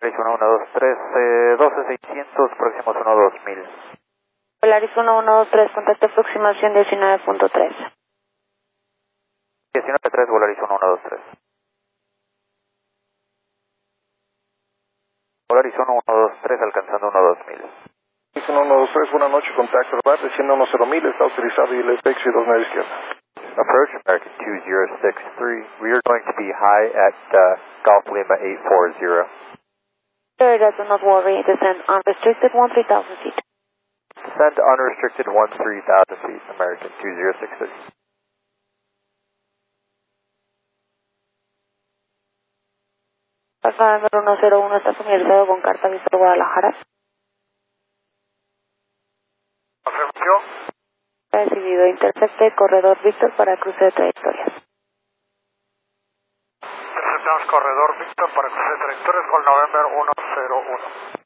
123, 12600, próximos 12000. Polaris 1123, contacto aproximación 19.3. 19.3, Volaris 1123. Volaris 1123, alcanzando 12000. 1123, buenas noches, contacto RAT, desciende 10.000, está autorizado y el taxi 29 izquierda. Approach American 2063, we are going to be high at Golf Lima 840. Florida, do not worry, descend unrestricted 13,000 feet. Descend unrestricted 13,000 feet, American 2063. Alfa número 101 está familiarizado con carta vista de Guadalajara. Afirmación. Recibido, intercepte corredor Víctor para cruce de trayectorias. Interceptamos corredor Víctor para cruce de trayectorias con November 101.